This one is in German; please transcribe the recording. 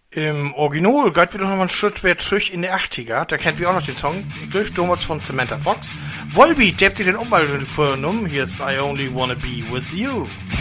Im Original geht wir doch noch mal einen Schritt weit zurück in die 80er. Da kennt wir auch noch den Song. Ich glaube, damals von Samantha Fox. Volbeat, der hat sich den Umbau vorgenommen. Hier ist I Only Wanna Be With You.